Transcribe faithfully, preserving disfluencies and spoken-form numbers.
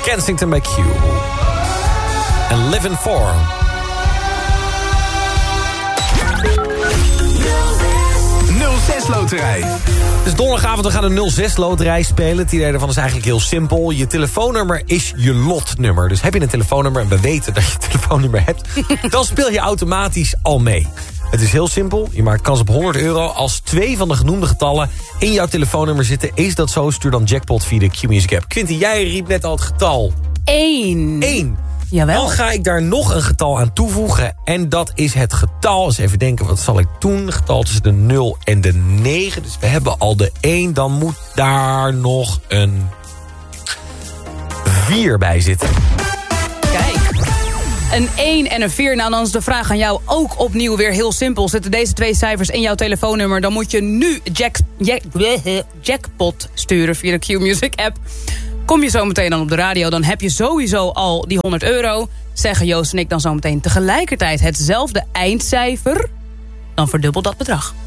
Kensington bij Q. En Living For. nul zes Loterij. Het is donderdagavond, we gaan een nul zes Loterij spelen. Het idee daarvan is eigenlijk heel simpel. Je telefoonnummer is je lotnummer. Dus heb je een telefoonnummer en we weten dat je een telefoonnummer hebt... dan speel je automatisch al mee. Het is heel simpel. Je maakt kans op honderd euro. Als twee van de genoemde getallen in jouw telefoonnummer zitten... is dat zo, stuur dan jackpot via de Q-Music app. Quinty, jij riep net al het getal. Eén. Eén. Jawel. Dan ga ik daar nog een getal aan toevoegen. En dat is het getal. Eens even denken, wat zal ik doen? Getal tussen de nul en de negen. Dus we hebben al de één. Dan moet daar nog een vier bij zitten. Kijk. Een één en een vier. Nou, dan is de vraag aan jou ook opnieuw weer heel simpel. Zitten deze twee cijfers in jouw telefoonnummer... dan moet je nu jack, jack, jackpot sturen via de Q-Music app. Kom je zo meteen dan op de radio, dan heb je sowieso al die honderd euro. Zeggen Joost en ik dan zo meteen tegelijkertijd hetzelfde eindcijfer... dan verdubbelt dat bedrag.